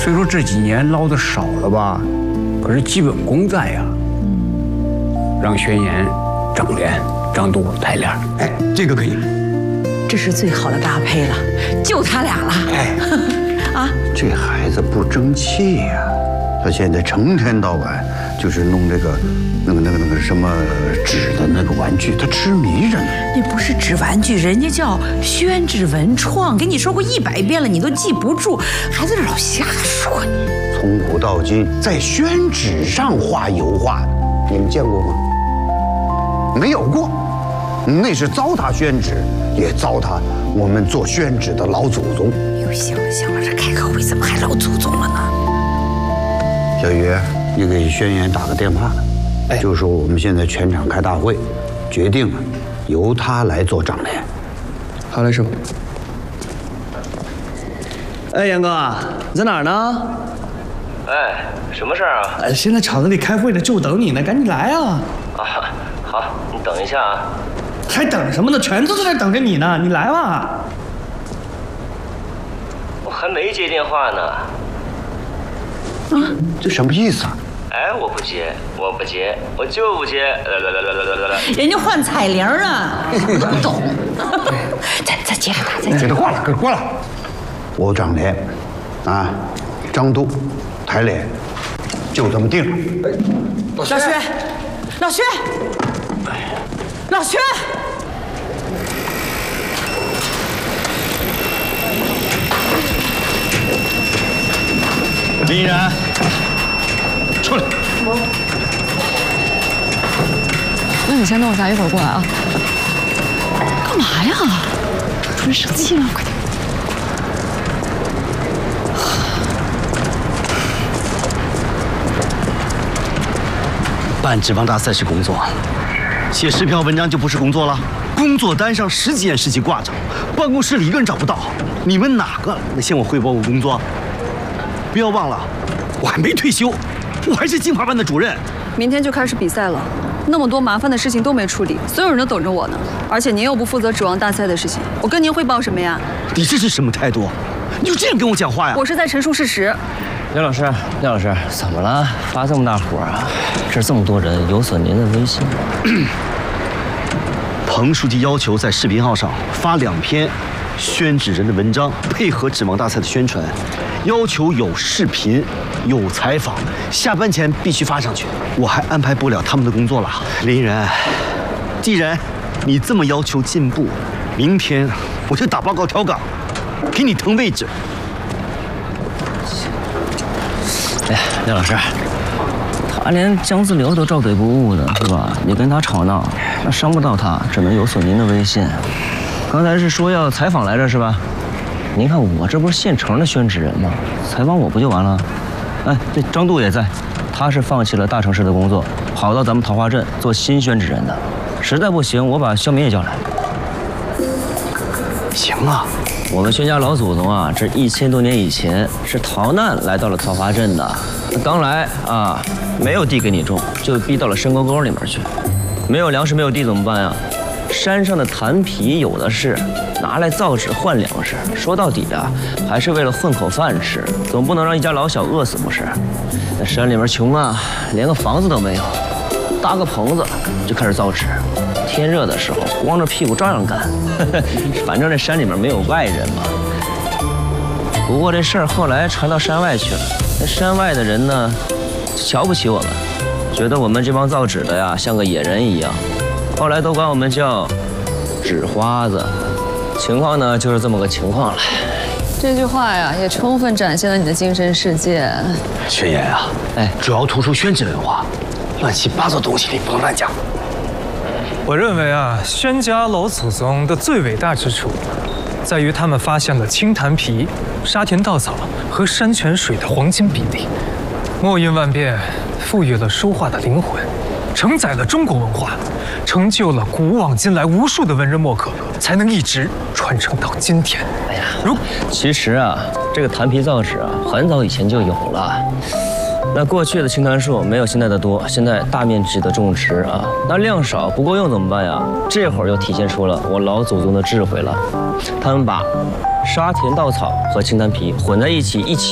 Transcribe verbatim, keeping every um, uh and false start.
虽说这几年捞的少了吧，可是基本功在呀。让宣言、张连、张度、抬帘，哎，这个可以。 这是最好的搭配了，就他俩了。 哎， 啊， 这孩子不争气呀、啊！他现在成天到晚就是弄这个、那个、那个、那个什么纸的那个玩具，他痴迷着呢。 那不是纸玩具，人家叫宣纸文创，给你说过一百遍了，你都记不住，还在这老瞎说你。 从古到今，在宣纸上画油画，你们见过吗？没有过，那是糟蹋宣纸，也糟蹋我们做宣纸的老祖宗。 哟，行了行了，这开个会怎么还老祖宗了呢？ 小鱼，你给宣言打个电话，哎，就说我们现在全场开大会，决定了由他来做长联。 好嘞，师傅。哎，杨哥，你在哪儿呢？ 哎，什么事儿啊？ 呃，现在厂子里开会呢，就等你呢，赶紧来啊！ 啊，好，你等一下啊。 还等什么呢？全都在这等着你呢，你来吧。 我还没接电话呢。 啊，这什么意思啊？ 哎，我不接，我不接，我就不接。来来来来来来来， 人家换彩铃啊，不懂。再再接着打，再接着挂了，给挂了。我长联，啊，张度，抬联，就这么定了。 老薛，老薛，老薛。 林依然，出来。 那你先等我下，一会儿过来啊。干嘛呀？主任生气了，快点。 办纸坊大赛是工作，写十篇文章就不是工作了。工作单上十几件事情挂着，办公室里一个人找不到，你们哪个能向我汇报我工作？不要忘了，我还没退休，我还是金华班的主任。 明天就开始比赛了，那么多麻烦的事情都没处理，所有人都等着我呢。而且您又不负责指望大赛的事情，我跟您汇报什么呀？ 你这是什么态度？你就这样跟我讲话呀？ 我是在陈述事实。 廖老师，廖老师，怎么了？发这么大火啊？这这么多人，有损您的威信。 彭书记要求在视频号上发两篇宣纸人的文章，配合纸坊大赛的宣传，要求有视频、有采访，下班前必须发上去。我还安排不了他们的工作了。林然，既然你这么要求进步，明天我就打报告调岗，给你腾位置。 哎，廖老师，他连江自流都照怼不误的，是吧？你跟他吵闹，那伤不到他，只能有损您的威信。刚才是说要采访来着，是吧？您看我这不是现成的宣纸人吗？采访我不就完了？哎，这张度也在，他是放弃了大城市的工作，跑到咱们桃花镇做新宣纸人的。实在不行，我把肖明也叫来。 行啊。 我们宣家老祖宗啊，这一千多年以前是逃难来到了桃花镇的。刚来啊，没有地给你种，就逼到了山沟沟里面去。没有粮食，没有地怎么办呀？山上的檀皮有的是，拿来造纸换粮食。说到底啊，还是为了混口饭吃，总不能让一家老小饿死不是？那山里面穷啊，连个房子都没有，搭个棚子就开始造纸。天热的时候，光着屁股照样干。反正这山里面没有外人嘛。不过这事儿后来传到山外去了，那山外的人呢，瞧不起我们，觉得我们这帮造纸的呀，像个野人一样。后来都管我们叫纸花子。情况呢，就是这么个情况了。 这句话呀，也充分展现了你的精神世界。 宣言啊，哎，主要突出宣纸文化，乱七八糟东西你不能乱讲。 我认为啊，宣家老祖宗的最伟大之处，在于他们发现了青檀皮、沙田稻草和山泉水的黄金比例，墨印万变，赋予了书画的灵魂，承载了中国文化，成就了古往今来无数的文人墨客，才能一直传承到今天。哎呀，如其实啊，这个檀皮造纸啊，很早以前就有了。那过去的青檀树没有现在的多，现在大面积的种植啊，那量少不够用怎么办呀？这会儿就体现出了我老祖宗的智慧了，他们把沙田稻草和青檀皮混在一起，一起